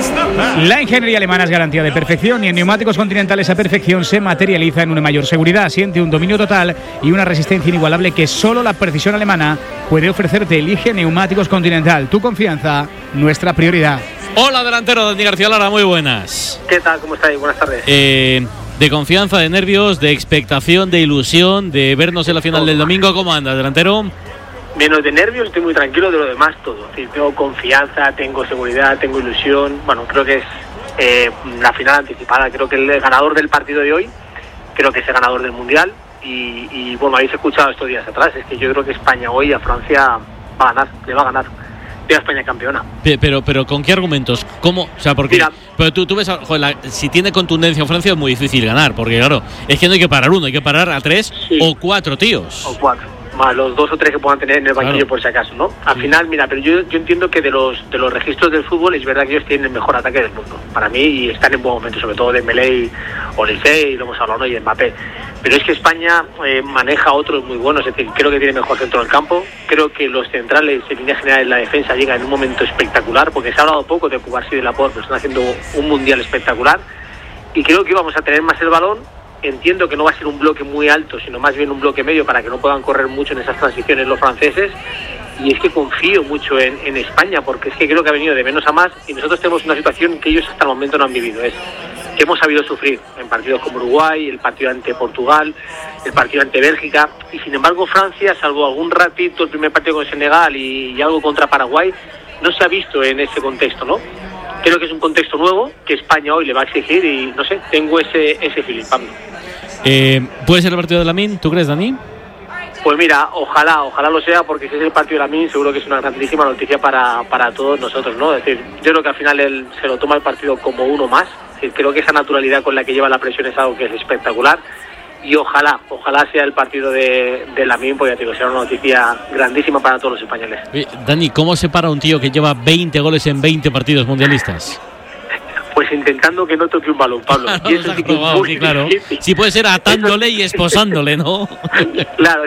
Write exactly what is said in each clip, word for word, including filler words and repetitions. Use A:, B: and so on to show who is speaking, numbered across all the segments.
A: La ingeniería alemana es garantía de perfección y en Neumáticos Continental esa perfección se materializa en una mayor seguridad. Siente un dominio total y una resistencia inigualable que solo la precisión alemana puede ofrecerte. Elige Neumáticos Continental. Tu confianza, nuestra prioridad.
B: Hola, delantero Dani García Lara, muy buenas.
C: ¿Qué tal? ¿Cómo estáis? Buenas tardes.
B: Eh, de confianza, de nervios, de expectación, de ilusión, de vernos en la final del domingo. ¿Cómo andas, delantero?
C: Menos de nervios, estoy muy tranquilo, de lo demás todo. Es decir, tengo confianza, tengo seguridad, tengo ilusión. Bueno, creo que es eh, la final anticipada. Creo que el ganador del partido de hoy, creo que es el ganador del Mundial. Y, y bueno, habéis escuchado estos días atrás, es que yo creo que España hoy a Francia va a ganar, le va a ganar. Ve a España campeona.
B: Pero, pero ¿con qué argumentos? ¿Cómo? O sea, porque
C: Mira,
B: pero tú, tú ves, joder, la, si tiene contundencia Francia es muy difícil ganar, porque claro, es que no hay que parar uno, hay que parar a tres
C: sí.
B: o cuatro tíos.
C: O cuatro. Más los dos o tres que puedan tener en el banquillo, claro, por si acaso, ¿no? Al final, mira, pero yo, yo entiendo que de los de los registros del fútbol es verdad que ellos tienen el mejor ataque del mundo, para mí, y están en buen momento, sobre todo Dembélé y Olise, y lo hemos hablado, ¿no? Y Mbappé. Pero es que España eh, maneja otros muy buenos, es decir, creo que tiene mejor centro del campo, creo que los centrales en línea general en la defensa llegan en un momento espectacular, porque se ha hablado poco de Cubarsí y de Laporte, pero están haciendo un mundial espectacular, y creo que vamos a tener más el balón. Entiendo que no va a ser un bloque muy alto, sino más bien un bloque medio para que no puedan correr mucho en esas transiciones los franceses. Y es que confío mucho en, en España, porque es que creo que ha venido de menos a más y nosotros tenemos una situación que ellos hasta el momento no han vivido. Es que hemos sabido sufrir en partidos como Uruguay, el partido ante Portugal, el partido ante Bélgica. Y sin embargo Francia, salvo algún ratito el primer partido con Senegal y, y algo contra Paraguay, no se ha visto en ese contexto, ¿no? Creo que es un contexto nuevo que España hoy le va a exigir y no sé, tengo ese, ese feeling, Pablo.
B: Eh, ¿Puede ser el partido de Lamine? ¿Tú crees, Dani?
C: Pues mira, ojalá, ojalá lo sea, porque si es el partido de Lamine seguro que es una grandísima noticia para, para todos nosotros, ¿no? Es decir, yo creo que al final él se lo toma el partido como uno más. Es decir, creo que esa naturalidad con la que lleva la presión es algo que es espectacular. Y ojalá, ojalá sea el partido de, de Lamine, pues ya te digo, será una noticia grandísima para todos los españoles.
B: Oye, Dani, ¿cómo se para un tío que lleva veinte goles en veinte partidos mundialistas?
C: Pues intentando que no toque un balón, Pablo.
B: Claro,
C: y eso sí que es muy
B: sí, claro.
C: difícil.
B: Sí, puede ser atándole y esposándole, ¿no?
C: Claro,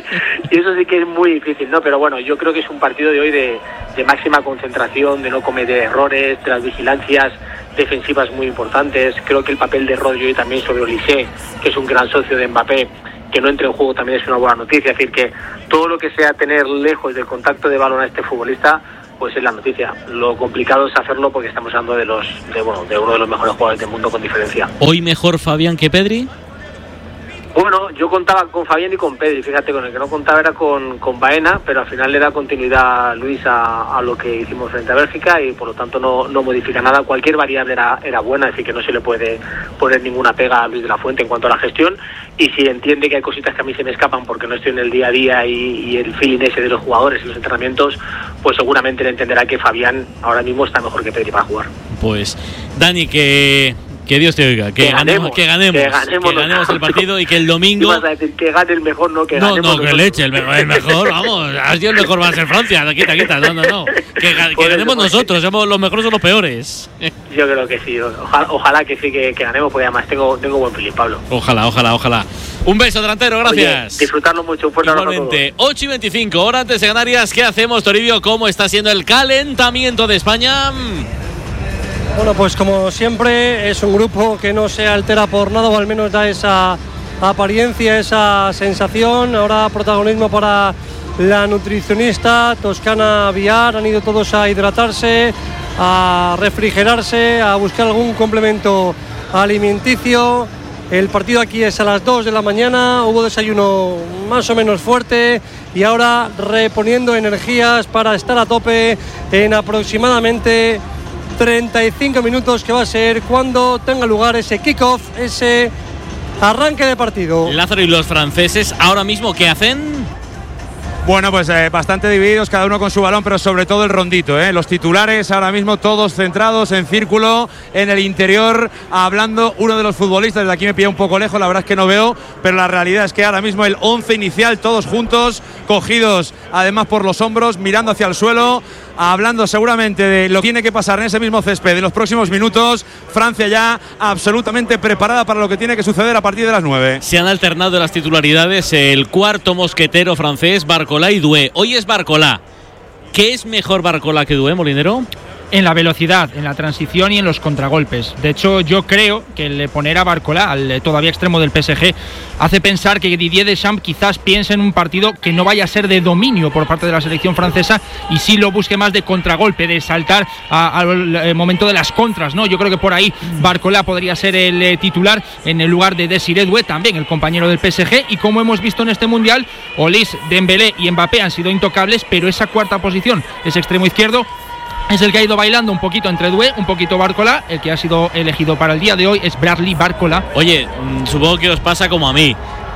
C: y eso sí que es muy difícil, ¿no? Pero bueno, yo creo que es un partido de hoy de, de máxima concentración, de no cometer errores, de las vigilancias defensivas muy importantes. Creo que el papel de Rodri hoy también sobre Olise, que es un gran socio de Mbappé, que no entre en juego también es una buena noticia. Es decir, que todo lo que sea tener lejos del contacto de balón a este futbolista, pues es la noticia. Lo complicado es hacerlo porque estamos hablando de los de, bueno, de uno de los mejores jugadores del mundo con diferencia.
B: ¿Hoy mejor Fabián que Pedri?
C: Bueno, yo contaba con Fabián y con Pedri, fíjate, con el que no contaba era con, con Baena, pero al final le da continuidad Luis a, a lo que hicimos frente a Bélgica y por lo tanto no, no modifica nada. Cualquier variable era, era buena, es decir, que no se le puede poner ninguna pega a Luis de la Fuente en cuanto a la gestión, y si entiende que hay cositas que a mí se me escapan porque no estoy en el día a día y, y el feeling ese de los jugadores y los entrenamientos, pues seguramente le entenderá que Fabián ahora mismo está mejor que Pedri para jugar.
B: Pues Dani, que... Que Dios te oiga, que, que ganemos, ganemos, que ganemos, que ganemos, que ganemos el partido y que el domingo...
C: Ibas a decir que gane el mejor, no que
B: no,
C: ganemos.
B: No, que leche, el mejor, el mejor vamos, así el mejor va a ser Francia, quita, quita, no, no, no. Que, que ganemos nosotros, somos los mejores o los peores.
C: Yo creo que sí, ojalá, ojalá que sí, que, que ganemos, porque además tengo, tengo buen feeling, Pablo.
B: Ojalá, ojalá, ojalá. Un beso, delantero, gracias.
C: Oye, disfrutarlo mucho, un fuerte abrazo a todos.
B: Igualmente, ocho y veinticinco, hora antes de Canarias. ¿Qué hacemos, Toribio? ¿Cómo está siendo el calentamiento de España?
D: Bueno, pues como siempre es un grupo que no se altera por nada, o al menos da esa apariencia, esa sensación. Ahora protagonismo para la nutricionista Toscana Villar. Han ido todos a hidratarse, a refrigerarse, a buscar algún complemento alimenticio. El partido aquí es a las dos de la mañana, hubo desayuno más o menos fuerte y ahora reponiendo energías para estar a tope en aproximadamente treinta y cinco minutos, que va a ser cuando tenga lugar ese kick-off, ese arranque de partido.
B: Lázaro, ¿y los franceses ahora mismo qué hacen?
A: Bueno, pues eh, bastante divididos, cada uno con su balón, pero sobre todo el rondito, ¿eh? Los titulares ahora mismo todos centrados en círculo, en el interior, hablando uno de los futbolistas. Desde aquí me pilla un poco lejos, la verdad es que no veo, pero la realidad es que ahora mismo el once inicial, todos juntos, cogidos además por los hombros, mirando hacia el suelo, hablando seguramente de lo que tiene que pasar en ese mismo césped en los próximos minutos. Francia ya absolutamente preparada para lo que tiene que suceder a partir de las nueve.
B: Se han alternado las titularidades, el cuarto mosquetero francés, Barcola y Doué. Hoy es Barcola. ¿Qué es mejor Barcola que Doué, Molinero?
E: en la velocidad, en la transición y en los contragolpes. De hecho, yo creo que el poner a Barcola, al todavía extremo del P S G, hace pensar que Didier Deschamps quizás piense en un partido que no vaya a ser de dominio por parte de la selección francesa y sí lo busque más de contragolpe, de saltar al momento de las contras, ¿no? Yo creo que por ahí Barcola podría ser el eh, titular en el lugar de Désiré Doué, también el compañero del P S G, y como hemos visto en este Mundial, Olise, Dembélé y Mbappé han sido intocables, pero esa cuarta posición, ese extremo izquierdo, es el que ha ido bailando un poquito entre Doué, un poquito Barcola. El que ha sido elegido para el día de hoy es Bradley Barcola.
B: Oye, supongo que os pasa como a mí.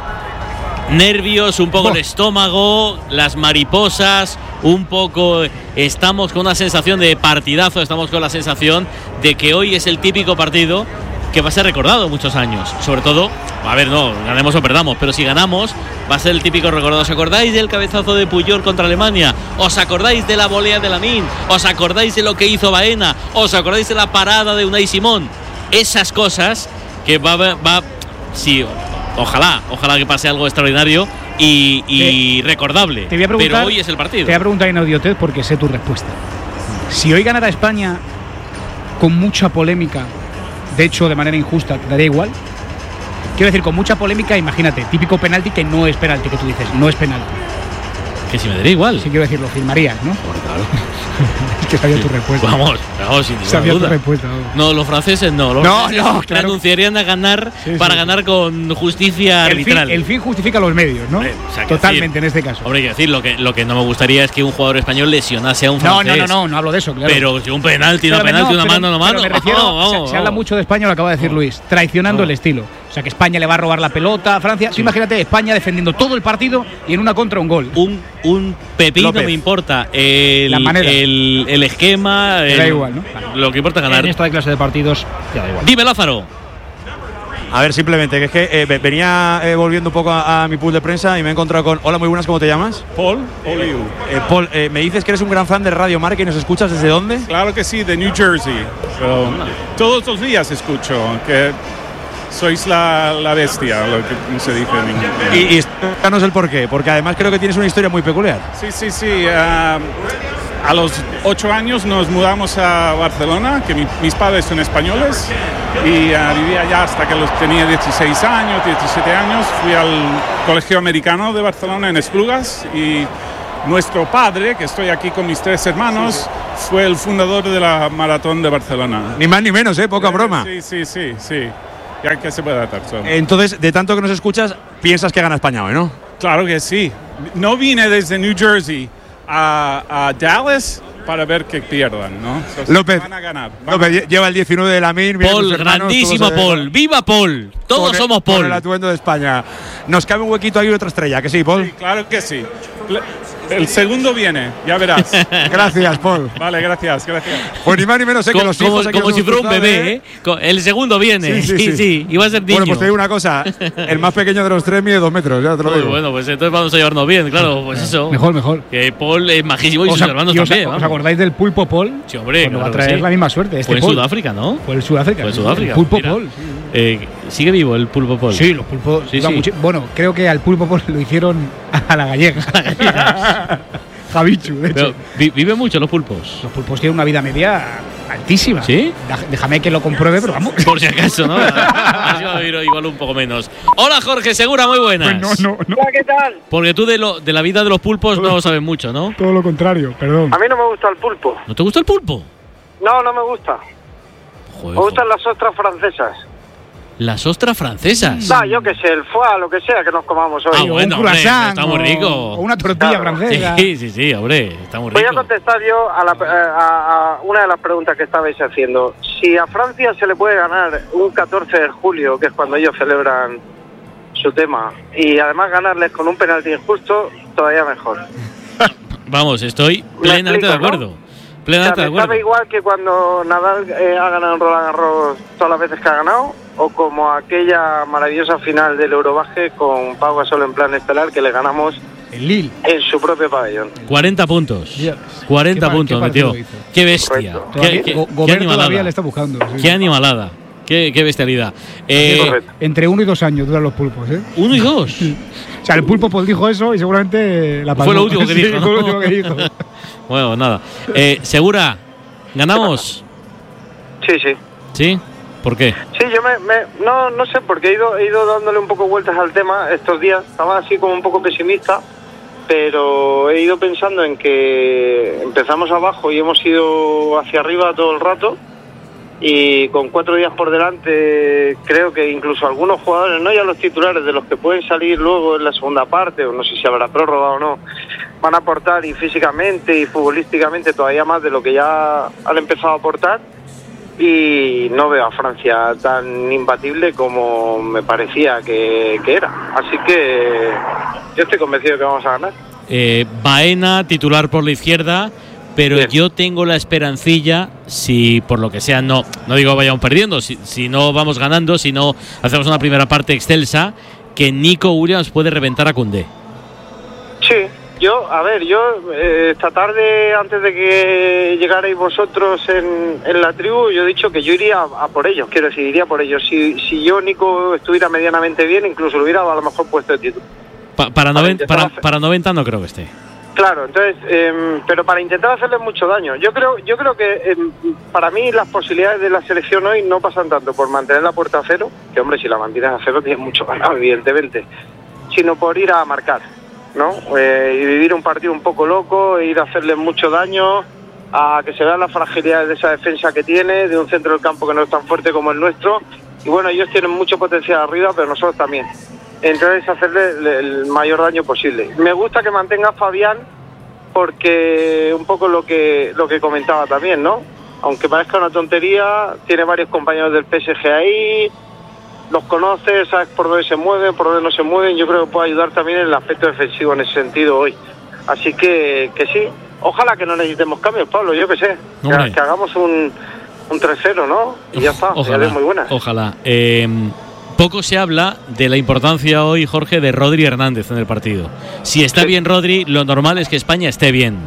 B: Nervios, un poco oh. el estómago, las mariposas, un poco estamos con una sensación de partidazo, estamos con la sensación de que hoy es el típico partido que va a ser recordado muchos años. Sobre todo, a ver, no, ganemos o perdamos, pero si ganamos va a ser el típico recordado. ¿Os acordáis del cabezazo de Puyol contra Alemania? ¿Os acordáis de la volea de Lamine? ¿Os acordáis de lo que hizo Baena? ¿Os acordáis de la parada de Unai Simón? Esas cosas que va, va sí, ojalá, ojalá que pase algo extraordinario y, y te, recordable.
F: Te voy a preguntar,
B: pero hoy es el partido.
F: Te voy a preguntar en Audiotez porque sé tu respuesta. Si hoy ganara España con mucha polémica, de hecho de manera injusta, ¿te daría igual? Quiero decir, con mucha polémica, imagínate, típico penalti que no es penalti, que tú dices, no es penalti.
B: Que si me daría igual.
F: Sí, quiero decir, lo firmarías, ¿no?
B: Bueno, claro.
F: Es que sabía tu respuesta.
B: Vamos, vamos, sin ninguna
F: sabía
B: duda.
F: tu respuesta. Vamos.
B: No, los franceses no. Los
F: no,
B: franceses
F: no, claro.
B: renunciarían a ganar sí, sí, para sí. ganar con justicia
F: el
B: arbitral.
F: Fin, el fin justifica los medios, ¿no? Hombre, o sea, totalmente, decir, en este caso.
B: Hombre, hay que decir, lo que, lo que no me gustaría es que un jugador español lesionase a un francés.
F: No, no, no, no, no hablo de eso, claro.
B: Pero si un penalti, no penalti, no, una
F: pero,
B: mano, no mano.
F: Me refiero,
B: oh, vamos,
F: se,
B: vamos.
F: se habla mucho de España, lo acaba de decir oh. Luis, traicionando oh. el estilo. O sea, que España le va a robar la pelota a Francia. Sí. Imagínate, España defendiendo todo el partido y en una contra un gol.
B: Un, un pepino López. Me importa. El,
F: la manera.
B: El, el esquema.
F: Te
B: el,
F: da igual, ¿no?
B: Lo que importa ganar.
E: En esta clase de partidos, te da igual.
B: Dime, Lázaro.
A: A ver, simplemente, que es que eh, venía eh, volviendo un poco a, a mi pool de prensa y me he encontrado con… Hola, muy buenas, ¿cómo te llamas?
G: Paul Oliu.
A: Eh, Paul, eh, me dices que eres un gran fan de Radio Marca y nos escuchas ¿desde dónde?
G: Claro que sí, de New Jersey. Pero todos los días escucho que sois la, la bestia, lo que se dice en inglés.
A: Y, y explícanos el porqué, porque además creo que tienes una historia muy peculiar.
G: Sí, sí, sí. Uh, a los ocho años nos mudamos a Barcelona, que mi, mis padres son españoles, y uh, vivía allá hasta que los tenía dieciséis años, diecisiete años. Fui al Colegio Americano de Barcelona en Esplugas y nuestro padre, que estoy aquí con mis tres hermanos, sí, sí. fue el fundador de la Maratón de Barcelona.
A: Ni más ni menos, ¿eh? Poca broma.
G: Sí, sí, sí, sí. Ya que se puede adaptar.
A: Entonces, de tanto que nos escuchas, piensas que gana España hoy, ¿no?
G: Claro que sí. No vine desde New Jersey a, a Dallas para ver que pierdan, ¿no? Entonces,
A: López,
G: van a ganar. Van
A: López
G: a...
A: lleva el diecinueve de Lamine.
B: Paul, hermanos, grandísimo Paul. ¡Viva Paul! Todos
A: con
B: somos
A: el,
B: Paul.
A: Con el atuendo de España. Nos cabe un huequito ahí y otra estrella, ¿que sí, Paul?
G: Sí, claro que sí. El segundo viene, ya verás.
A: Gracias, Paul.
G: Vale, gracias, gracias.
A: Pues ni más ni menos sé que
B: como,
A: los hijos…
B: Como, como si fuera un bebé, ¿eh? El segundo viene. Sí, sí, sí. sí, sí. Y va a ser niño.
A: Bueno, pues te digo una cosa. El más pequeño de los tres mide dos metros, ya te lo digo.
B: Bueno, pues entonces vamos a llevarnos bien, claro. Pues eso.
F: Mejor, mejor.
B: Que Paul es majísimo y sus hermanos
F: y os,
B: también.
F: ¿Os acordáis del pulpo Paul?
B: Sí, hombre.
F: Cuando va a traer sí. la misma suerte. Este
B: Fue en
F: Paul.
B: Sudáfrica, ¿no?
F: Fue en Sudáfrica.
B: Fue en Sudáfrica.
F: El pulpo
B: Mira.
F: Paul. Sí.
B: Eh, ¿Sigue vivo el pulpo Paul?
F: Sí, los pulpos.
B: Sí, sí.
F: Mucho, bueno, creo que al pulpo Paul lo hicieron a la gallega. A la gallega. Javichu, de hecho.
B: Pero, ¿viven mucho los pulpos?
F: Los pulpos tienen una vida media altísima.
B: ¿Sí?
F: Déjame que lo compruebe, pero vamos.
B: Por si acaso, ¿no? Así va a vivir igual un poco menos. Hola, Jorge Segura, muy buenas.
F: Pues no, no, no.
C: Hola, ¿qué tal?
B: Porque tú de, lo, de la vida de los pulpos todo, no sabes mucho, ¿no?
F: Todo lo contrario, perdón.
C: A mí no me gusta el pulpo.
B: ¿No te gusta el pulpo?
C: No, no me gusta.
B: Joder,
C: me gustan las ostras francesas.
B: Las ostras francesas.
C: No, yo qué sé, el foie, lo que sea que nos comamos hoy.
B: Ah, bueno,
F: un croissant,
B: hombre, está muy rico.
F: O una tortilla claro. francesa.
B: Sí, sí, sí, hombre, está muy rico.
C: Voy a contestar yo a, la, a, a una de las preguntas que estabais haciendo. Si a Francia se le puede ganar un catorce de julio, que es cuando ellos celebran su tema, y además ganarles con un penalti injusto, todavía mejor.
B: Vamos, estoy plenamente explico, de acuerdo. ¿no? Plenamente
C: o sea,
B: de acuerdo.
C: ¿Sabe igual que cuando Nadal eh, ha ganado en Roland Garros todas las veces que ha ganado? O como aquella maravillosa final del Eurobasket con Pau Gasol en plan estelar que le ganamos
F: el Lille
C: en su propio pabellón.
B: cuarenta puntos.
F: Yes.
B: cuarenta ¿Qué puntos, metió. Qué bestia. Qué, qué,
F: Go
B: qué animalada.
F: Todavía le está buscando. Sí.
B: Qué animalada. Qué, qué bestialidad. Eh,
F: Entre uno y dos años duran los pulpos, ¿eh?
B: ¿Uno y dos?
F: O sea, el pulpo Paul dijo eso y seguramente la palmó.
B: Fue lo último que dijo.
F: Sí,
B: ¿no?
F: fue lo último que dijo.
B: Bueno, nada. Eh, Segura, ¿Ganamos?
H: Sí, sí.
B: ¿Sí? ¿Por qué?
H: Sí, yo me, me no no sé, porque he ido he ido dándole un poco vueltas al tema estos días. Estaba así como un poco pesimista, pero he ido pensando en que empezamos abajo y hemos ido hacia arriba todo el rato, y con cuatro días por delante creo que incluso algunos jugadores, no ya los titulares, de los que pueden salir luego en la segunda parte, o no sé si habrá prórroga o no, van a aportar, y físicamente y futbolísticamente todavía más de lo que ya han empezado a aportar. Y no veo a Francia tan imbatible como me parecía que, que era. Así que yo estoy convencido de que vamos a ganar.
B: Eh, Baena, titular por la izquierda, pero Bien. Yo tengo la esperancilla, si por lo que sea no no digo vayamos perdiendo, si, si no vamos ganando, si no hacemos una primera parte excelsa, que Nico Williams puede reventar a Koundé.
H: Sí. Yo, a ver, yo eh, esta tarde, antes de que llegarais vosotros en, en la tribu, yo he dicho que yo iría a, a por ellos, quiero decir, iría por ellos. Si, si yo, Nico, estuviera medianamente bien, incluso lo hubiera a lo mejor puesto de título.
B: Pa, para, noventa, para, para noventa no creo que esté.
H: Claro, entonces, eh, pero para intentar hacerles mucho daño. Yo creo yo creo que eh, para mí las posibilidades de la selección hoy no pasan tanto por mantener la puerta a cero, que hombre, si la mantienes a cero tienes mucho ganado, evidentemente, sino por ir a marcar, ¿no? Eh, y vivir un partido un poco loco, e ir a hacerles mucho daño, a que se vean las fragilidades de esa defensa que tiene, de un centro del campo que no es tan fuerte como el nuestro. Y bueno, ellos tienen mucho potencial arriba, pero nosotros también. Entonces, hacerle el mayor daño posible. Me gusta que mantenga a Fabián, porque un poco lo que lo que comentaba también, ¿no? Aunque parezca una tontería, tiene varios compañeros del P S G ahí, los conoces, sabes por dónde se mueven, por dónde no se mueven. Yo creo que puede ayudar también en el aspecto defensivo en ese sentido hoy. Así que, que sí, ojalá que no necesitemos cambios, Pablo, yo que sé, que, que hagamos un, un tres cero, ¿no? Y ya está,
B: ojalá,
H: ya muy buena.
B: Ojalá. Eh, poco se habla de la importancia hoy, Jorge, de Rodri Hernández en el partido. Si está sí. bien Rodri, lo normal es que España esté bien.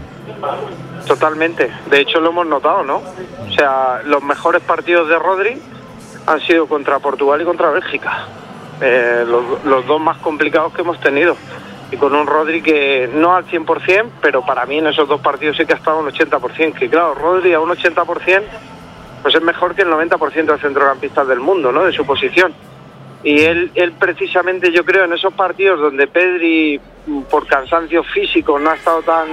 H: Totalmente, de hecho lo hemos notado, ¿no? O sea, los mejores partidos de Rodri han sido contra Portugal y contra Bélgica, eh, los, los dos más complicados que hemos tenido, y con un Rodri que no al cien por ciento, pero para mí en esos dos partidos sí que ha estado un ochenta por ciento, que claro, Rodri a un ochenta por ciento pues es mejor que el noventa por ciento de centrocampistas del mundo, ¿no? De su posición. Y él, él precisamente, yo creo, en esos partidos donde Pedri, por cansancio físico, no ha estado tan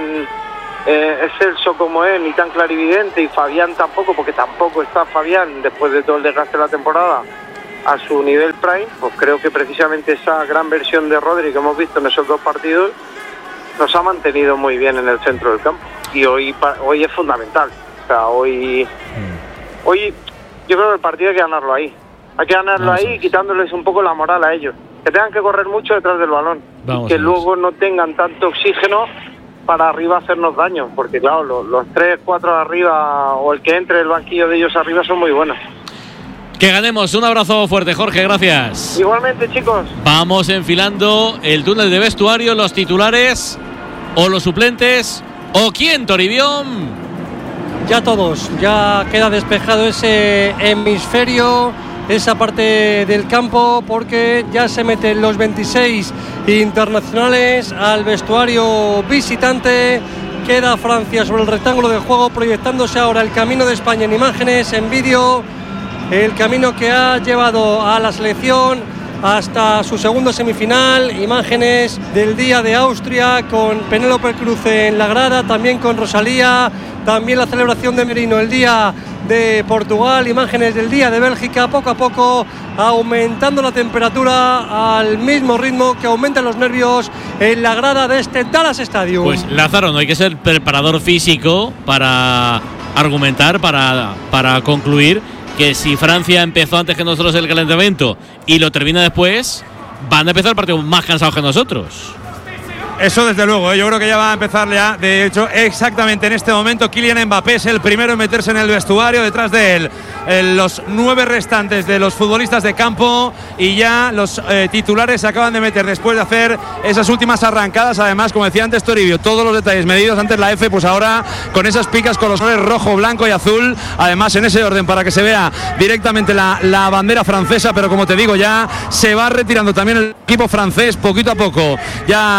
H: eh, excelso como él, ni tan clarividente, y Fabián tampoco, porque tampoco está Fabián, después de todo el desgaste de la temporada, a su nivel prime, pues creo que precisamente esa gran versión de Rodri que hemos visto en esos dos partidos nos ha mantenido muy bien en el centro del campo. Y hoy, hoy es fundamental. O sea, hoy, hoy yo creo que el partido hay que ganarlo ahí. Hay que ganarlo Vamos ahí, quitándoles un poco la moral a ellos. Que tengan que correr mucho detrás del balón. Vamos y que luego no tengan tanto oxígeno para arriba hacernos daño. Porque claro, los, los tres, cuatro arriba, o el que entre el banquillo de ellos arriba, son muy buenos.
B: Que ganemos. Un abrazo fuerte, Jorge, gracias.
H: Igualmente, chicos.
B: Vamos enfilando el túnel de vestuario, los titulares o los suplentes. ¿O quién, Toribión?
D: Ya todos. Ya queda despejado ese hemisferio, esa parte del campo, porque ya se meten los veintiséis internacionales al vestuario visitante. Queda Francia sobre el rectángulo de juego, proyectándose ahora el camino de España en imágenes, en vídeo, el camino que ha llevado a la selección hasta su segundo semifinal. Imágenes del día de Austria con Penélope Cruz en la grada, también con Rosalía, también la celebración de Merino el día de Portugal, imágenes del día de Bélgica, poco a poco aumentando la temperatura al mismo ritmo que aumentan los nervios en la grada de este Dallas Stadium.
B: Pues Lázaro, no hay que ser preparador físico para argumentar, para, para concluir que si Francia empezó antes que nosotros el calentamiento y lo termina después, van a empezar el partido más cansados que nosotros.
A: Eso desde luego, ¿eh? Yo creo que ya va a empezar ya. De hecho, exactamente en este momento Kylian Mbappé es el primero en meterse en el vestuario. Detrás de él eh, los nueve restantes de los futbolistas de campo, y ya los eh, titulares se acaban de meter después de hacer esas últimas arrancadas. Además, como decía antes Toribio, todos los detalles medidos antes la F, pues ahora con esas picas con los colores rojo, blanco y azul, además en ese orden para que se vea directamente la, la bandera francesa. Pero como te digo, ya se va retirando también el equipo francés poquito a poco. Ya le toca el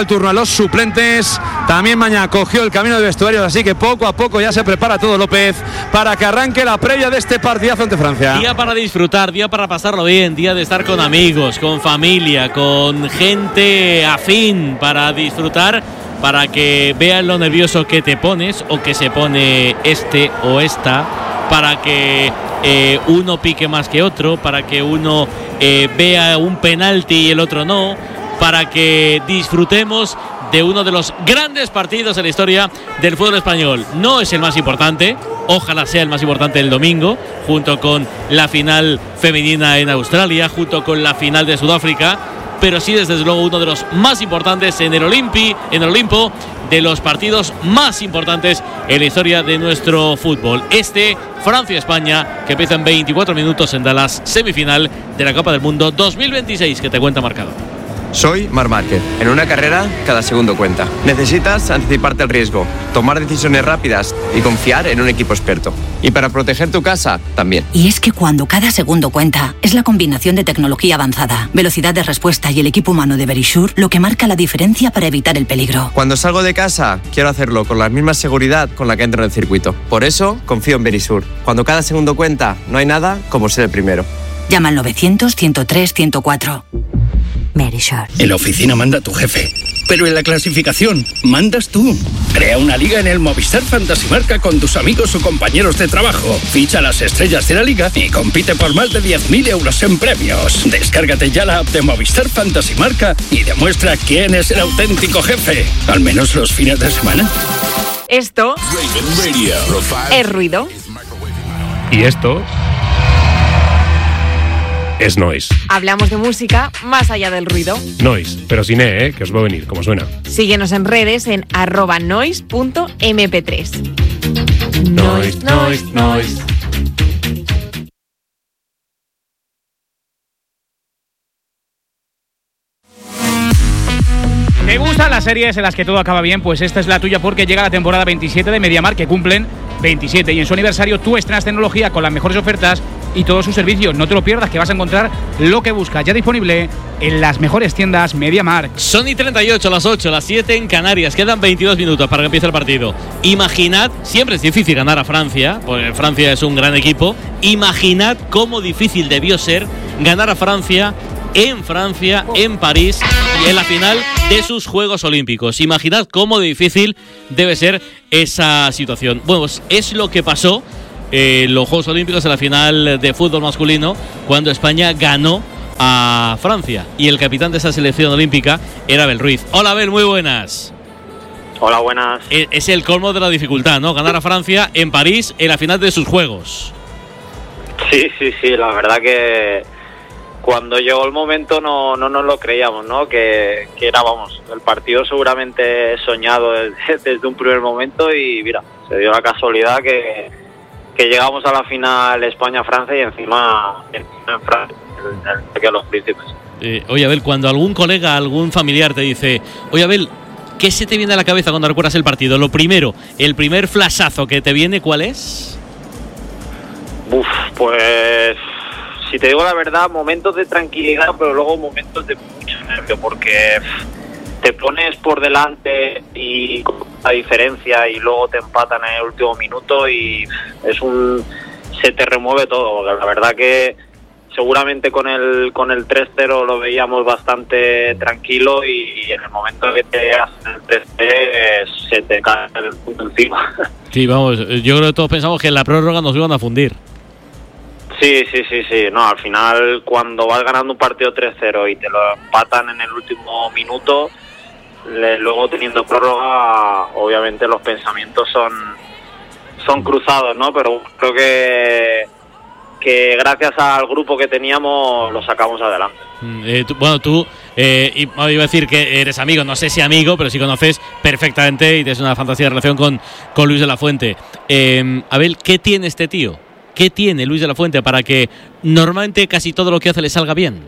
A: turno a los suplentes. También mañana cogió el camino de vestuarios, así que poco a poco ya se prepara todo López para que arranque la previa de este partidazo ante Francia.
B: Día para disfrutar, día para pasarlo bien, día de estar con amigos, con familia, con gente afín, para disfrutar, para que vean lo nervioso que te pones o que se pone este o esta, para que eh, uno pique más que otro, para que uno eh, vea un penalti y el otro no, para que disfrutemos de uno de los grandes partidos en la historia del fútbol español. No es el más importante, ojalá sea el más importante el domingo, junto con la final femenina en Australia, junto con la final de Sudáfrica, pero sí desde luego uno de los más importantes en el Olimpi, en el Olimpo, de los partidos más importantes en la historia de nuestro fútbol. Este Francia-España, que empieza en veinticuatro minutos en Dallas, semifinal de la Copa del Mundo dos mil veintiséis, que te cuenta marcado.
I: Soy Marc Márquez. En una carrera, cada segundo cuenta. Necesitas anticiparte al riesgo, tomar decisiones rápidas y confiar en un equipo experto. Y para proteger tu casa, también.
J: Y es que cuando cada segundo cuenta, es la combinación de tecnología avanzada, velocidad de respuesta y el equipo humano de Verisure lo que marca la diferencia para evitar el peligro.
I: Cuando salgo de casa, quiero hacerlo con la misma seguridad con la que entro en el circuito. Por eso, confío en Verisure. Cuando cada segundo cuenta, no hay nada como ser el primero.
J: Llama al novecientos, ciento tres, ciento cuatro. Verisure.
K: En la oficina manda tu jefe, pero en la clasificación mandas tú. Crea una liga en el Movistar Fantasy Marca con tus amigos o compañeros de trabajo. Ficha las estrellas de la liga y compite por más de diez mil euros en premios. Descárgate ya la app de Movistar Fantasy Marca y demuestra quién es el auténtico jefe, al menos los fines de semana.
L: Esto es ruido.
M: Y esto es noise.
L: Hablamos de música más allá del ruido.
M: Noise, pero sin E, ¿eh? Que os va a venir, como suena.
L: Síguenos en redes en arroba noise punto eme pe tres.
M: Noise, noise, noise.
F: ¿Te gustan las series en las que todo acaba bien? Pues esta es la tuya, porque llega la temporada veintisiete de MediaMarkt, que cumplen veintisiete, y en su aniversario tú estrenas tecnología con las mejores ofertas y todos sus servicios. No te lo pierdas, que vas a encontrar lo que buscas, ya disponible en las mejores tiendas MediaMarkt.
B: Son y treinta y ocho, las ocho, las siete en Canarias. Quedan veintidós minutos para que empiece el partido. Imaginad, siempre es difícil ganar a Francia, porque Francia es un gran equipo. Imaginad cómo difícil debió ser ganar a Francia en Francia, en París, y en la final de sus Juegos Olímpicos. Imaginad cómo de difícil debe ser esa situación. Bueno, pues es lo que pasó en eh, los Juegos Olímpicos, en la final de fútbol masculino, cuando España ganó a Francia, y el capitán de esa selección olímpica era Abel Ruiz. Hola Abel, muy buenas.
H: Hola, buenas.
B: Es, es el colmo de la dificultad, ¿no? Ganar a Francia en París en la final de sus Juegos.
H: Sí, sí, sí, la verdad que cuando llegó el momento no, no nos lo creíamos, ¿no? Que, que era, vamos, el partido seguramente soñado desde, desde un primer momento, y mira, se dio la casualidad que, que llegamos a la final España-Francia y encima, encima en Francia, el de los príncipes.
B: Eh, oye, Abel, cuando algún colega, algún familiar te dice, oye, Abel, ¿qué se te viene a la cabeza cuando recuerdas el partido? Lo primero, el primer flashazo que te viene, ¿cuál es?
H: Uf, pues si te digo la verdad, momentos de tranquilidad, pero luego momentos de mucho nervio, porque te pones por delante y con la diferencia y luego te empatan en el último minuto y es un se te remueve todo. La verdad que seguramente con el con el tres cero lo veíamos bastante tranquilo, y en el momento que te hacen el tres cero eh, se te cae el punto encima.
B: Sí, vamos, yo creo que todos pensamos que en la prórroga nos iban a fundir.
H: Sí, sí, sí, sí. No, al final cuando vas ganando un partido tres cero y te lo empatan en el último minuto, le, luego teniendo prórroga, obviamente los pensamientos son son cruzados, ¿no? Pero creo que que gracias al grupo que teníamos lo sacamos adelante.
B: Eh, tú, bueno, tú eh, iba a decir que eres amigo, no sé si amigo, pero sí conoces perfectamente y tienes una fantasía de relación con, con Luis de la Fuente. Eh, Abel, ¿qué tiene este tío? ¿Qué tiene Luis de la Fuente para que normalmente casi todo lo que hace le salga bien?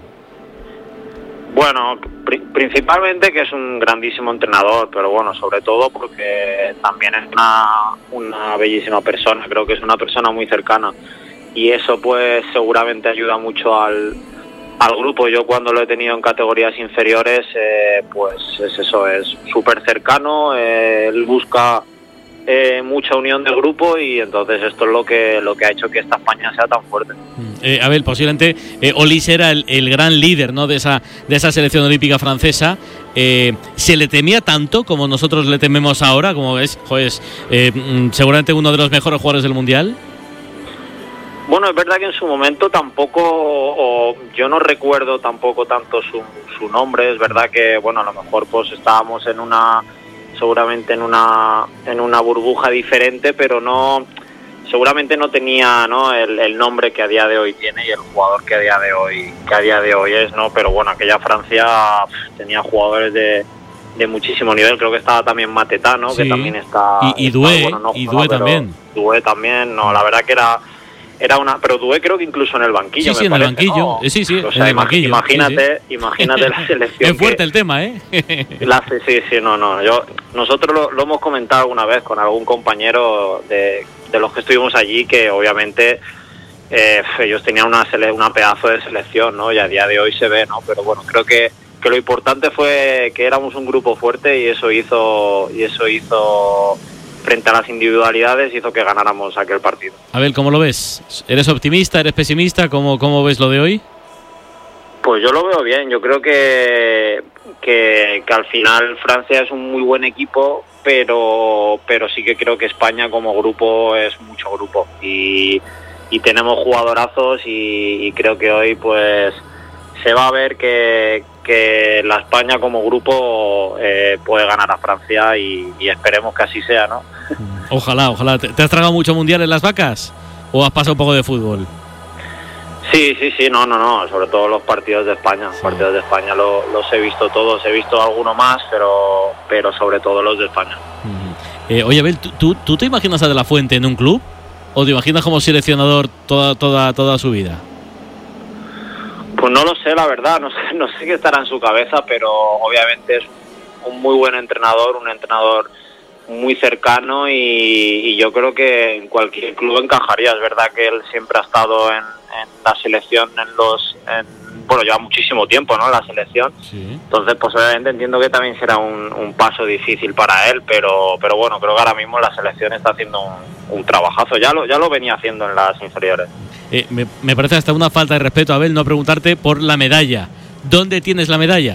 H: Bueno, pr- principalmente que es un grandísimo entrenador, pero bueno, sobre todo porque también es una, una bellísima persona. Creo que es una persona muy cercana, y eso pues seguramente ayuda mucho al, al grupo. Yo cuando lo he tenido en categorías inferiores, eh, pues es eso, es súper cercano, eh, él busca eh, mucha unión del grupo y entonces esto es lo que lo que ha hecho que esta España sea tan fuerte.
B: Eh, a ver, posiblemente eh, Olis era el, el gran líder, ¿no?, de esa de esa selección olímpica francesa. Eh, ¿Se le temía tanto como nosotros le tememos ahora? Como ves, joder, eh, seguramente uno de los mejores jugadores del Mundial.
H: Bueno, es verdad que en su momento tampoco, o yo no recuerdo tampoco tanto su, su nombre. Es verdad que, bueno, a lo mejor pues estábamos en una, seguramente en una, en una burbuja diferente, pero no, seguramente no tenía, ¿no?, el, el nombre que a día de hoy tiene y el jugador que a día de hoy, que a día de hoy es, ¿no? Pero bueno, aquella Francia pff, tenía jugadores de, de muchísimo nivel. Creo que estaba también Mateta, ¿no?
B: Sí.
H: Que también está.
B: Y, y
H: está,
B: Doué,
H: bueno, no
B: y
H: juega,
B: Doué también.
H: Doué también, no, la verdad que era. Era una, pero Doué creo que incluso en el banquillo.
B: Sí, sí,
H: me
B: en el
H: parece,
B: banquillo.
H: ¿no?
B: Eh, sí, sí,
H: o
B: en
H: sea,
B: el banquillo.
H: Imagínate,
B: Sí, sí.
H: imagínate la selección.
B: Es fuerte
H: que,
B: el tema, ¿eh?
H: la, sí, sí, no, no. Yo, nosotros lo, lo hemos comentado alguna vez con algún compañero de, de los que estuvimos allí, que obviamente eh, ellos tenían una, sele, una pedazo de selección, ¿no? Y a día de hoy se ve, ¿no? Pero bueno, creo que, que lo importante fue que éramos un grupo fuerte y eso hizo, y eso hizo. Frente a las individualidades hizo que ganáramos aquel partido.
B: A ver, ¿cómo lo ves? ¿Eres optimista? ¿Eres pesimista? ¿Cómo, cómo ves lo de hoy?
H: Pues yo lo veo bien. Yo creo que, que, que al final Francia es un muy buen equipo, pero, pero sí que creo que España como grupo es mucho grupo. Y, y tenemos jugadorazos y, y creo que hoy pues se va a ver que, que la España como grupo eh, puede ganar a Francia y, y esperemos que así sea, ¿no?
B: Ojalá, ojalá. ¿Te, ¿Te has tragado mucho mundial en las vacas? ¿O has pasado un poco de fútbol?
H: Sí, sí, sí, no, no, no, sobre todo los partidos de España. Los partidos de España lo, los he visto todos, he visto alguno más, pero pero sobre todo los de España.
B: Uh-huh. eh, oye, Abel, ¿tú, tú, ¿tú te imaginas a De La Fuente en un club? ¿O te imaginas como seleccionador toda, toda, toda su vida?
H: Pues no lo sé, la verdad, no sé, no sé qué estará en su cabeza, pero obviamente es un muy buen entrenador, un entrenador muy cercano y, y yo creo que en cualquier club encajaría. Es verdad que él siempre ha estado en, en la selección, en los, en, bueno, lleva muchísimo tiempo, ¿no?, en la selección.
B: Sí.
H: Entonces, pues obviamente entiendo que también será un, un paso difícil para él, pero, pero bueno, creo que ahora mismo la selección está haciendo un, un trabajazo. Ya lo, ya lo venía haciendo en las inferiores.
B: Eh, me, me parece hasta una falta de respeto, Abel, no preguntarte por la medalla. ¿Dónde tienes la medalla?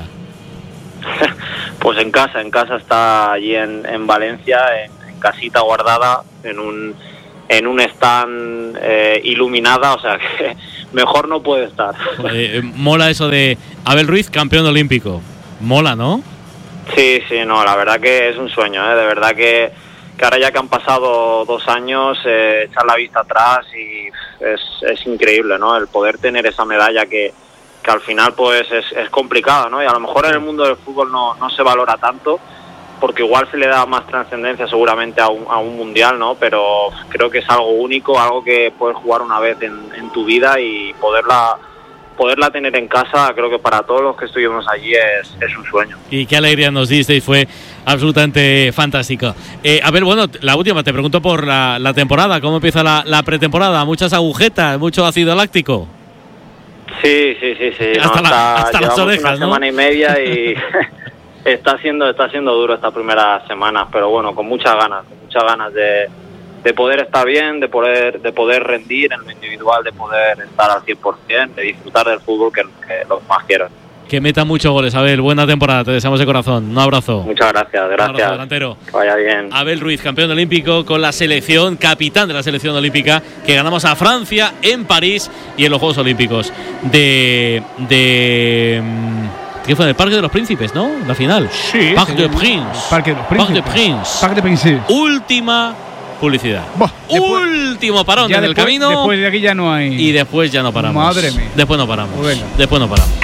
H: Pues en casa, en casa está allí en, en Valencia, en, en casita guardada, en un en un stand eh, iluminada, o sea que mejor no puede estar.
B: Eh, mola eso de Abel Ruiz, campeón olímpico. Mola, ¿no?
H: Sí, sí, no, la verdad que es un sueño, ¿eh? De verdad que, que ahora ya que han pasado dos años, eh, echar la vista atrás y es, es increíble, ¿no? El poder tener esa medalla que, que al final pues es, es complicado, ¿no? Y a lo mejor en el mundo del fútbol no, no se valora tanto, porque igual se le da más trascendencia seguramente a un, a un mundial, ¿no? Pero creo que es algo único, algo que puedes jugar una vez en, en tu vida y poderla poderla tener en casa, creo que para todos los que estuvimos allí es, es un sueño.
B: Y qué alegría nos disteis, fue absolutamente fantástico. Eh, a ver, bueno, la última, te pregunto por la, la temporada, ¿cómo empieza la, la pretemporada? ¿Muchas agujetas, mucho ácido láctico?
H: Sí, sí, sí, sí.
B: Hasta,
H: no,
B: la,
H: está,
B: hasta las orejas,
H: una
B: ¿no?
H: semana y media y está siendo está siendo duro estas primeras semanas, pero bueno, con muchas ganas, con muchas ganas de, de poder estar bien, de poder de poder rendir en lo individual, de poder estar al cien por ciento, de disfrutar del fútbol que, que los más quiero.
B: Que meta muchos goles, Abel. Buena temporada, te deseamos de corazón. Un abrazo.
H: Muchas gracias, gracias.
B: Un abrazo, delantero.
H: Que vaya bien.
B: Abel Ruiz, campeón olímpico con la selección, capitán de la selección olímpica, que ganamos a Francia en París y en los Juegos Olímpicos de... de ¿qué fue? En el Parque de los Príncipes, ¿no? La final.
F: Sí.
B: Parc de Prince.
F: Parque de los Príncipes.
B: Parc de Prince.
F: Parc de Prince.
B: Última publicidad.
F: Bah, después,
B: Último parón
F: ya
B: en
F: después,
B: el camino.
F: Después de aquí ya no hay.
B: Y después ya no paramos.
F: Madre mía.
B: Después no paramos.
F: Bueno.
B: Después no paramos.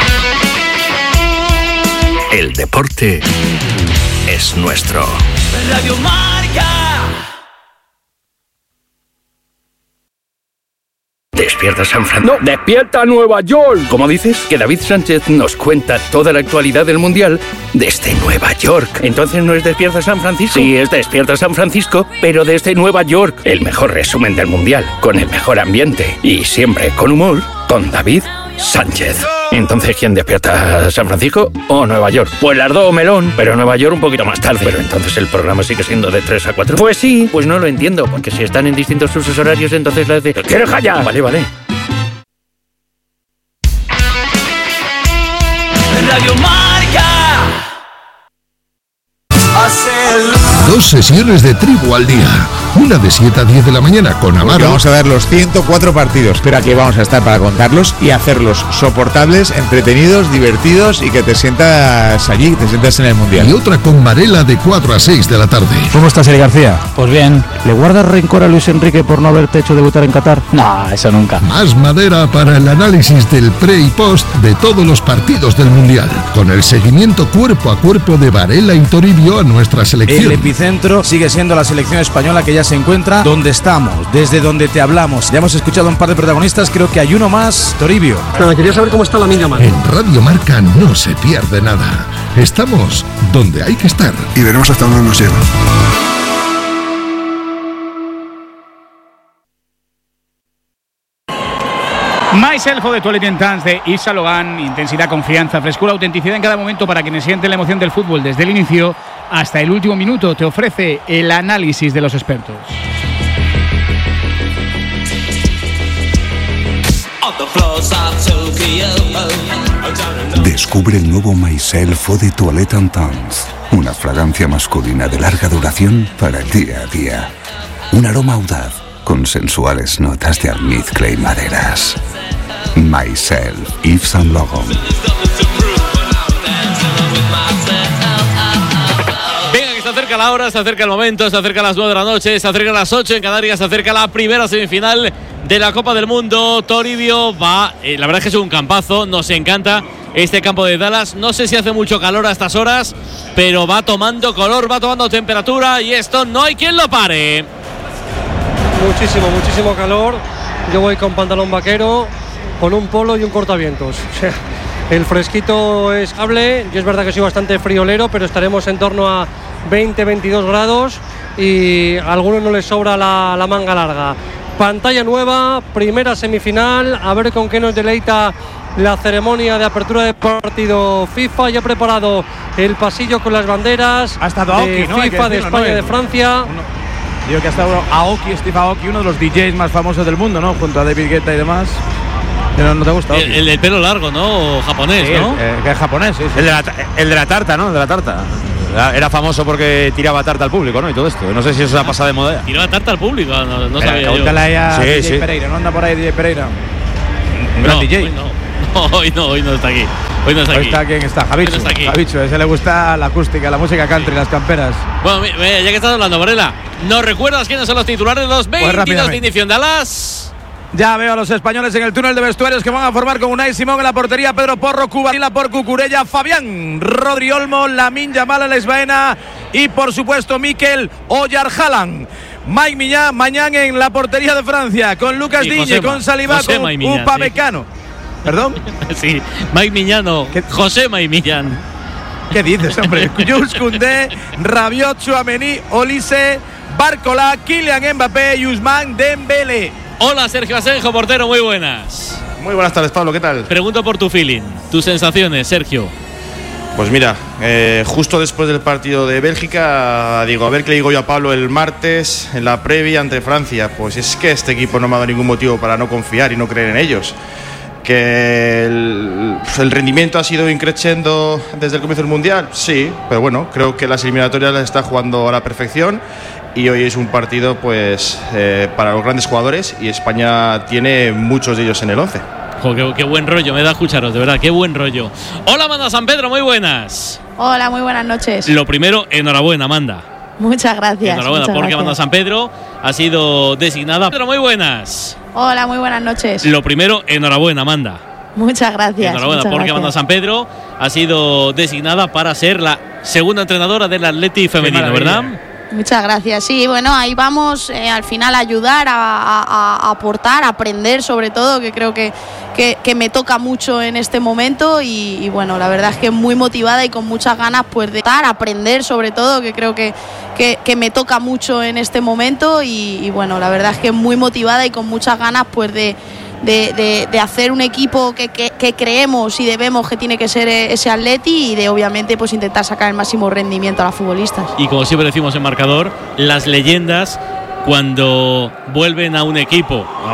K: El deporte es nuestro.
N: Radio Marca.
K: Despierta San Francisco. No, despierta Nueva York. ¿Cómo dices? Que David Sánchez nos cuenta toda la actualidad del Mundial desde Nueva York. Entonces no es Despierta San Francisco. Sí, es Despierta San Francisco, pero desde Nueva York. El mejor resumen del Mundial, con el mejor ambiente y siempre con humor, con David Sánchez. Entonces, ¿quién despierta? ¿San Francisco o Nueva York? Pues las dos, melón, pero Nueva York un poquito más tarde. Pero entonces el programa sigue siendo de tres a cuatro. Pues sí, pues no lo entiendo, porque si están en distintos usos horarios, entonces la de... ¿Quieres ya? Vale, vale.
N: Radio Marca.
O: Dos sesiones de Tribu al día. Una de siete a diez de la mañana con Amaro.
P: Porque vamos a ver los ciento cuatro partidos, pero aquí vamos a estar para contarlos y hacerlos soportables, entretenidos, divertidos y que te sientas allí, que te sientas en el Mundial.
O: Y otra con Varela de cuatro a seis de la tarde.
Q: ¿Cómo estás, Eli García? Pues bien. ¿Le guardas rencor a Luis Enrique por no haberte hecho debutar en Qatar? No, eso nunca.
O: Más madera para el análisis del pre y post de todos los partidos del Mundial. Con el seguimiento cuerpo a cuerpo de Varela y Toribio a nuestra selección.
Q: El epicentro sigue siendo la selección española, que ya se encuentra donde estamos, desde donde te hablamos. Ya hemos escuchado a un par de protagonistas, creo que hay uno más, Toribio.
D: Nada, quería saber cómo está la Lamine Yamal.
O: En Radio Marca no se pierde nada. Estamos donde hay que estar.
R: Y veremos hasta dónde nos lleva.
F: Myself de Toilet Intense de Yves Saint Laurent. Intensidad, confianza, frescura, autenticidad en cada momento para quienes sienten la emoción del fútbol desde el inicio hasta el último minuto. Te ofrece el análisis de los expertos.
R: Descubre el nuevo Myself de Toilette Intense. Una fragancia masculina de larga duración para el día a día. Un aroma audaz con sensuales notas de almizcle y maderas. Myself, Yves Saint Laurent.
B: Venga, que se acerca la hora, se acerca el momento, se acerca las nueve de la noche, se acerca las ocho en Canarias, se acerca la primera semifinal de la Copa del Mundo. Toribio va, eh, la verdad es que es un campazo, nos encanta este campo de Dallas. No sé si hace mucho calor a estas horas, pero va tomando color, va tomando temperatura y esto no hay quien lo pare.
D: Muchísimo, muchísimo calor. Yo voy con pantalón vaquero, con un polo y un cortavientos. O sea, el fresquito es hable. Yo es verdad que soy bastante friolero, pero estaremos en torno a veinte, veintidós grados y a algunos no les sobra la, la manga larga. Pantalla nueva, primera semifinal, a ver con qué nos deleita la ceremonia de apertura de partido FIFA. Ya ha preparado el pasillo con las banderas
A: ha estado Aoki,
D: de
A: ¿no?
D: FIFA, de España,
A: ¿no?
D: de Francia.
A: Uno. Digo que ha estado Aoki, Steve Aoki, uno de los D Js más famosos del mundo, ¿no? Junto a David Guetta y demás. ¿No, no te gusta?
B: El, el del pelo largo, ¿no? O japonés,
A: sí,
B: ¿no?
A: El, eh, que es japonés, sí, sí. El, de la, el de la tarta, ¿no? El de la tarta. Era famoso porque tiraba tarta al público, ¿no? Y todo esto. No sé si eso se ha pasado de moda.
B: ¿Tiraba tarta al público? No, no
A: Era,
B: sabía yo.
A: Ahí a
F: sí,
A: D J
F: sí.
A: Pereira, ¿no anda por ahí D J Pereira? Un gran
B: no,
A: D J.
B: Hoy no. no, hoy no, hoy no está aquí. Hoy no está
A: Hoy
B: aquí.
A: está quién está, Javichu.
B: No está aquí.
A: Javichu, a ese le gusta la acústica, la música country, las camperas.
B: Bueno, mira, ya que estás hablando, Varela, ¿nos recuerdas quiénes son los titulares de los veintidós
A: pues
B: de inicio en Dallas?
A: Ya veo a los españoles en el túnel de vestuarios que van a formar con Unai Simón en la portería, Pedro Porro, Cubanila por Cucurella, Fabián, Rodri Olmo, Lamine Yamal, Alex Baena y por supuesto Mikel Oyarzabal. Mike Millán, Mañán en la portería de Francia, con Lucas
B: Sí,
A: Digne,
B: Josema,
A: con Saliba,
B: Josema
A: con
B: y Millán,
A: Upamecano. ¿Perdón?
B: Sí, Mike Miñano, José Mike Millán.
A: ¿Qué dices, hombre? Jules Koundé, Rabiot, Tchouaméni, Olise, Barcola, Kylian Mbappé y Ousmane Dembélé.
B: Hola, Sergio Asenjo, portero, muy buenas.
S: Muy buenas tardes, Pablo, ¿qué tal?
B: Pregunto por tu feeling, tus sensaciones, Sergio.
S: Pues mira, eh, justo después del partido de Bélgica, digo, a ver qué le digo yo a Pablo el martes en la previa ante Francia. Pues es que este equipo no me ha dado ningún motivo para no confiar y no creer en ellos. Que el, el rendimiento ha sido increciendo desde el comienzo del Mundial, sí, pero bueno, creo que las eliminatorias las está jugando a la perfección y hoy es un partido pues eh, para los grandes jugadores y España tiene muchos de ellos en el once.
B: Jo, qué, qué buen rollo, me da escucharos, de verdad, qué buen rollo. Hola, Amanda San Pedro, muy buenas.
T: Hola, muy buenas noches.
B: Lo primero, enhorabuena, Amanda.
T: Muchas gracias.
B: Enhorabuena,
T: muchas
B: porque
T: gracias.
B: Amanda San Pedro ha sido designada. Pedro, muy buenas.
T: Hola, muy buenas noches.
B: Lo primero, enhorabuena, Amanda.
T: Muchas gracias.
B: Enhorabuena,
T: muchas
B: porque
T: gracias.
B: Amanda San Pedro ha sido designada para ser la segunda entrenadora del Atleti femenino, ¿verdad?
T: Muchas gracias. Sí, bueno, ahí vamos eh, al final a ayudar, a, a, a aportar, a aprender sobre todo, que creo que, que, que me toca mucho en este momento y, y bueno, la verdad es que muy motivada y con muchas ganas pues de estar, aprender sobre todo, que creo que, que, que me toca mucho en este momento y, y bueno, la verdad es que muy motivada y con muchas ganas pues de de, de, de hacer un equipo que, que, que creemos y debemos que tiene que ser ese Atleti, y de obviamente pues intentar sacar el máximo rendimiento a los futbolistas.
B: Y como siempre decimos en Marcador, las leyendas cuando vuelven a un equipo,